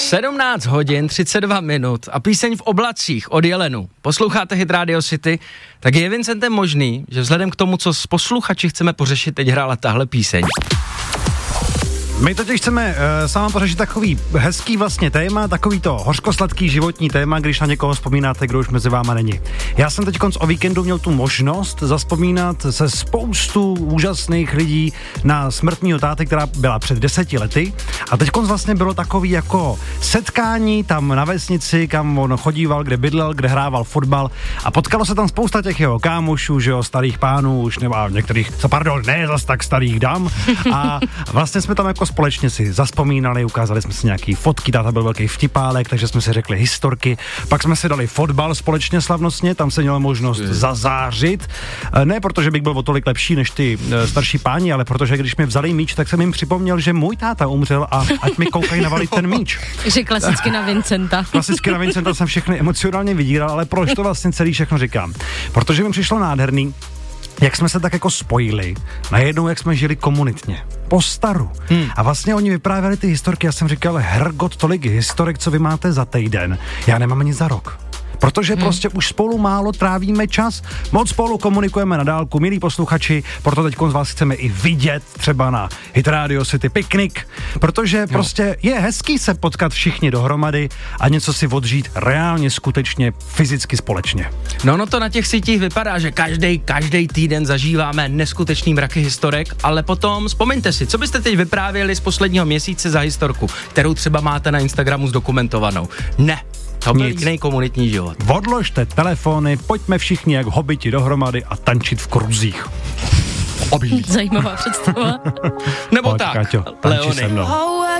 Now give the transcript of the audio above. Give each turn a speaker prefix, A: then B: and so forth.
A: 17 hodin 32 minut a píseň V oblacích od Jelenu. Posloucháte Hit Radio City, tak je Vincentem možný, že vzhledem k tomu, co s posluchači chceme pořešit, teď hrála tahle píseň.
B: My totiž chceme s vámi pořešit takový hezký vlastně téma, takový to hořkosladký životní téma, když na někoho vzpomínáte, kdo už mezi váma není. Já jsem teď o víkendu měl tu možnost zavzpomínat se spoustu úžasných lidí na smrt mýho táty, která byla před 10 lety. A teď vlastně bylo takový jako setkání tam na vesnici, kam on chodíval, kde bydlel, kde hrával fotbal a potkalo se tam spousta těch jeho kámošů, že jo, starých pánů, už nebo některých, ne zas tak starých dam. A vlastně jsme tam jako společně si zazpomínali, ukázali jsme si nějaký fotky, táta byl velký vtipálek, takže jsme si řekli historky, pak jsme si dali fotbal společně slavnostně, tam se měla možnost zazářit, ne protože bych byl o tolik lepší než ty starší páni, ale protože když mi vzali míč, tak jsem jim připomněl, že můj táta umřel a ať mi koukají navalit ten míč.
C: Že klasicky na Vincenta.
B: Klasicky na Vincenta jsem všechny emocionálně vydíral, ale proč to vlastně celý všechno říkám? Protože mi přišlo nádherný, jak jsme se tak jako spojili, najednou jak jsme žili komunitně, po staru. A vlastně oni vyprávěli ty historky, já jsem říkal, hergot, tolik historek, co vy máte za týden, já nemám ani za rok. Protože prostě už spolu málo trávíme čas, moc spolu komunikujeme na dálku, milí posluchači, proto teď z vás chceme i vidět, třeba na Hit Radio City piknik, protože prostě je hezký se potkat všichni dohromady a něco si odžít reálně, skutečně, fyzicky společně.
A: No to na těch sítích vypadá, že každý týden zažíváme neskutečný mraky historek, ale potom vzpomeňte si, co byste teď vyprávěli z posledního měsíce za historku, kterou třeba máte na Instagramu zdokumentovanou. Ne. To byl jiný komunitní život.
B: Odložte telefony, pojďme všichni jak hobiti dohromady a tančit v kruzích.
C: Zajímavá představa.
A: Nebo
B: Pojď,
A: tak,
B: Káťo, tanči se mnou.